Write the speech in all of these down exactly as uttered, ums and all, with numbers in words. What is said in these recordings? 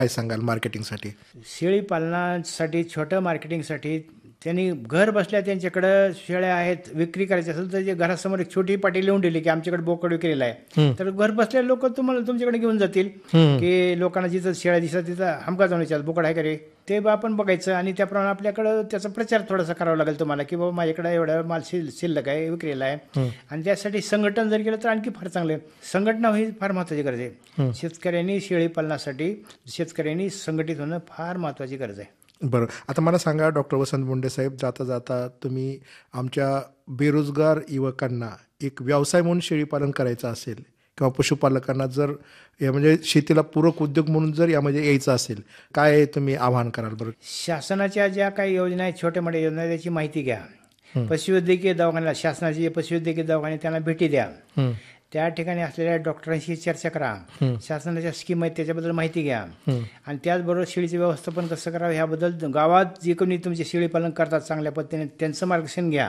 काय सांगाल मार्केटिंगसाठी? शेळी पालनासाठी छोटं मार्केटिंगसाठी त्यांनी घर बसल्या त्यांच्याकडं शेळ्या आहेत विक्री करायची असेल तर जे घरासमोर एक छोटी पाटी लिहून दिली की आमच्याकडे बोकड विक्रीला आहे, तर घर बसल्या लोक तुम्हाला तुमच्याकडे घेऊन जातील की लोकांना जिथं शेळ्या दिसतात तिथं हमका जाऊन विचार बोकड आहे का रे, ते बा आपण बघायचं आणि त्याप्रमाणे आपल्याकडं त्याचा प्रचार थोडासा करावा लागेल तुम्हाला की बाबा माझ्याकडे एवढा माल शिल शिल्लक आहे विक्रीला आहे. आणि त्यासाठी संघटन जर केलं तर आणखी फार चांगलं आहे. संघटना ही फार महत्त्वाची गरज आहे. शेतकऱ्यांनी शेळी पालनासाठी शेतकऱ्यांनी संघटित होणं फार महत्त्वाची गरज आहे. बरं, आता मला सांगा डॉक्टर वसंत मुंडे साहेब, जाता जाता तुम्ही आमच्या बेरोजगार युवकांना एक व्यवसाय म्हणून शेळीपालन करायचं असेल किंवा पशुपालकांना जर या म्हणजे शेतीला पूरक उद्योग म्हणून जर यामध्ये यायचं असेल, काय तुम्ही आवाहन कराल? बरं, शासनाच्या ज्या काही योजना आहेत छोट्या मोठ्या योजना त्याची माहिती घ्या. पशुवैद्यकीय दवाखान्याला शासनाचे पशुवैद्यकीय दवाखाने त्यांना भेटी द्या. त्या ठिकाणी असलेल्या डॉक्टरांशी चर्चा करा. शासनाच्या स्कीम आहेत त्याच्याबद्दल माहिती घ्या. आणि त्याचबरोबर शेळीचे व्यवस्थापन कसं करावं ह्याबद्दल गावात जे कोणी तुमचे शेळीपालन करतात चांगल्या पद्धतीने त्यांचं मार्गदर्शन घ्या.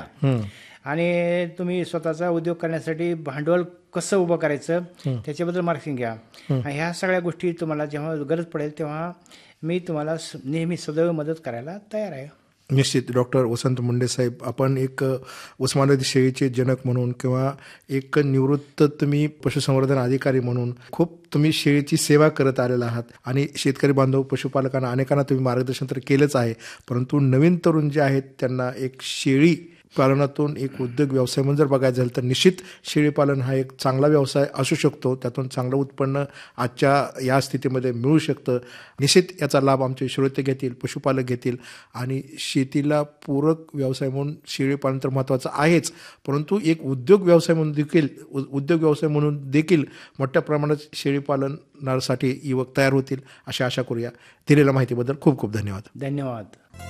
आणि तुम्ही स्वतःचा उद्योग करण्यासाठी भांडवल कसं उभं करायचं त्याच्याबद्दल मार्गदर्शन घ्या. आणि ह्या सगळ्या गोष्टी तुम्हाला जेव्हा गरज पडेल तेव्हा मी तुम्हाला नेहमी सदैव मदत करायला तयार आहे. निश्चित. डॉक्टर वसंत मुंडे साहेब, आपण एक उस्मानाबादी शेळीचे जनक म्हणून किंवा एक निवृत्त तुम्ही पशुसंवर्धन अधिकारी म्हणून खूप तुम्ही शेळीची सेवा करत आलेला आहात आणि शेतकरी बांधव पशुपालकांना अनेकांना तुम्ही मार्गदर्शन तर केलंच आहे, परंतु नवीन तरुण जे आहेत त्यांना एक शेळी पालनातून एक उद्योग व्यवसाय म्हणून जर बघायचं झालं तर निश्चित शेळीपालन हा एक चांगला व्यवसाय असू शकतो. त्यातून चांगलं उत्पन्न आजच्या या स्थितीमध्ये मिळू शकतं. निश्चित याचा लाभ आमचे श्रोते घेतील, पशुपालक घेतील आणि शेतीला पूरक व्यवसाय म्हणून शेळीपालन तर महत्त्वाचं आहेच, परंतु एक उद्योग व्यवसाय म्हणून देखील उद्योग व्यवसाय म्हणून देखील मोठ्या प्रमाणात शेळीपालनासाठी युवक तयार होतील अशी आशा करूया. दिलेल्या माहितीबद्दल खूप खूप धन्यवाद. धन्यवाद.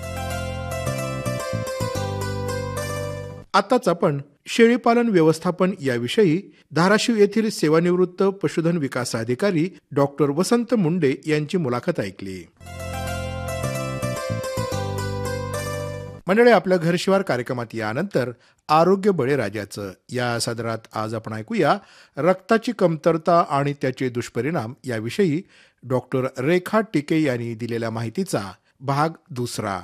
आताच आपण शेळीपालन व्यवस्थापन याविषयी धाराशिव येथील सेवानिवृत्त पशुधन विकास अधिकारी डॉक्टर वसंत मुंडे यांची मुलाखत ऐकली. मंडळी, आपल्या घरशिवार कार्यक्रमात यानंतर आरोग्य बळीराजाचं या सदरात आज आपण ऐकूया रक्ताची कमतरता आणि त्याचे दुष्परिणाम याविषयी डॉक्टर रेखा टिके यांनी दिलेल्या माहितीचा भाग दुसरा.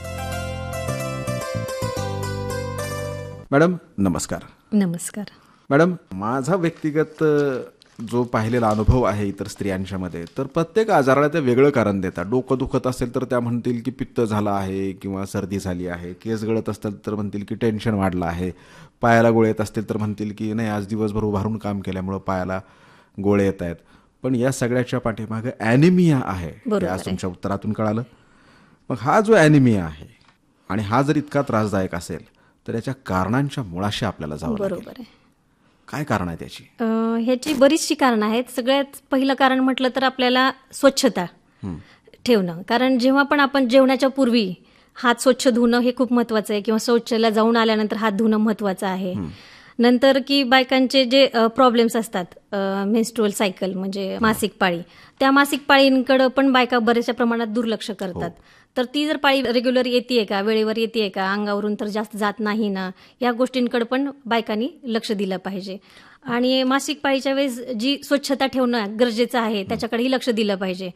मॅडम नमस्कार. नमस्कार मॅडम, माझा व्यक्तिगत जो पाहिलेला अनुभव आहे इतर स्त्रियांच्या मध्ये, तर प्रत्येक आजाराला ते वेगळं कारण देतात. डोकं दुखत असेल तर त्या म्हणतील की पित्त झालं आहे किंवा सर्दी झाली आहे, केस गळत असतील तर म्हणतील की टेन्शन वाढलं आहे, पायाला गोळे येत असतील तर म्हणतील की नाही आज दिवसभर उभारून काम केल्यामुळं पायाला गोळे येत आहेत. पण या सगळ्याच्या पाठीमागे ॲनिमिया आहे हे आज तुमच्या उत्तरातून कळालं. मग हा जो ॲनिमिया आहे आणि हा जर इतका त्रासदायक असेल तर याच्या कारणांच्या मुळाशी आपल्याला जावं लागेल. बरोबर आहे. काय कारण आहे त्याची? ह्याची बरीचशी कारणं आहेत. सगळ्यात पहिलं कारण म्हटलं तर आपल्याला स्वच्छता ठेवणं. कारण जेव्हा पण आपण जेवणाच्या पूर्वी हात स्वच्छ धुणं हे खूप महत्त्वाचं आहे, किंवा शौचाला जाऊन आल्यानंतर हात धुणं महत्त्वाचं आहे. नंतर की बायकांचे जे प्रॉब्लेम्स असतात मेन्स्ट्रुअल सायकल म्हणजे मासिक पाळी, त्या मासिक पाळींकडे पण बायका बऱ्याचशा प्रमाणात दुर्लक्ष करतात. तर ती जर पाळी रेग्युलर येते का, वेळेवर येते का, अंगावरून तर जास्त जात नाही ना, या गोष्टींकडे पण बायकांनी लक्ष दिलं पाहिजे. आणि मासिक पाळीच्या वेळेस जी स्वच्छता ठेवणं गरजेचं आहे त्याच्याकडेही लक्ष दिलं पाहिजे.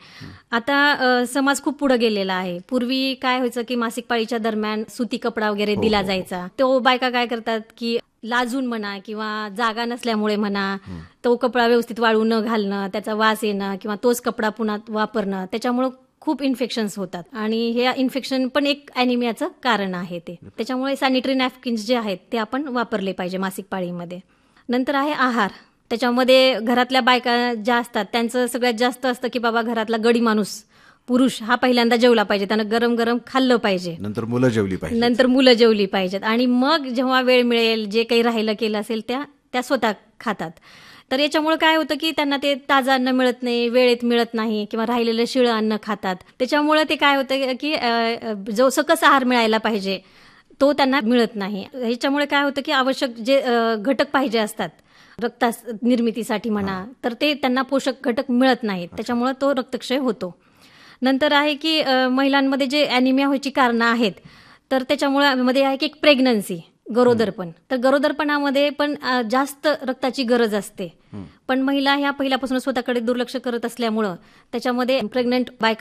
आता समाज खूप पुढे गेलेला आहे. पूर्वी काय व्हायचं की मासिक पाळीच्या दरम्यान सुती कपडा वगैरे दिला जायचा. तो बायका काय करतात की लाजून म्हणा किंवा जागा नसल्यामुळे म्हणा तो कपडा व्यवस्थित वाळू न घालणं, त्याचा वास येणं किंवा तोच कपडा पुन्हा वापरणं, त्याच्यामुळं खूप इन्फेक्शन्स होतात. आणि हे इन्फेक्शन पण एक ॲनिमियाचं कारण आहे. ते त्याच्यामुळे सॅनिटरी नॅपकिन्स जे आहेत ते आपण वापरले पाहिजे मासिक पाळीमध्ये. नंतर आहे आहार. त्याच्यामध्ये घरातल्या बायका ज्या असतात त्यांचं सगळ्यात जास्त असतं की बाबा घरातला गडी माणूस पुरुष हा पहिल्यांदा जेवला पाहिजे, त्यानं गरम गरम खाल्लं पाहिजे, नंतर मुलं जेवली पाहिजे नंतर मुलं जेवली पाहिजेत आणि मग जेव्हा वेळ मिळेल जे काही राहिलं केलं असेल त्या त्या स्वतः खातात. तर याच्यामुळे काय होतं की त्यांना ते ताजं अन्न मिळत नाही, वेळेत मिळत नाही किंवा राहिलेलं शिळं अन्न खातात. त्याच्यामुळे ते काय होतं की जो सकस आहार मिळायला पाहिजे तो त्यांना मिळत नाही. ह्याच्यामुळे काय होतं की आवश्यक जे घटक पाहिजे असतात रक्ता निर्मितीसाठी म्हणा, तर ते त्यांना पोषक घटक मिळत नाहीत. त्याच्यामुळे तो रक्तक्षय होतो. नंतर आहे की महिलांमध्ये जे ॲनिमिया व्हायची कारणं आहेत तर त्याच्यामुळे मध्ये आहे की एक प्रेग्नन्सी, गरोदरपण. तर गरोदरपणामध्ये पण अ, जास्त रक्ताची गरज असते. पण महिला ह्या पहिल्यापासून स्वतःकडे दुर्लक्ष करत असल्यामुळं त्याच्यामध्ये प्रेग्नंट बायका